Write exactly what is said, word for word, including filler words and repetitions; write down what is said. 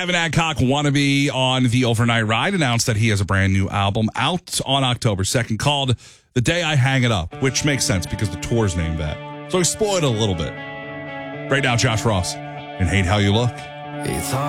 Evan Adcock, wannabe on the Overnight Ride, announced that he has a brand new album out on October second called The Day I Hang It Up, which makes sense because the tour's named that. So I spoiled it a little bit. Right now, Josh Ross and Hate How You Look. He thought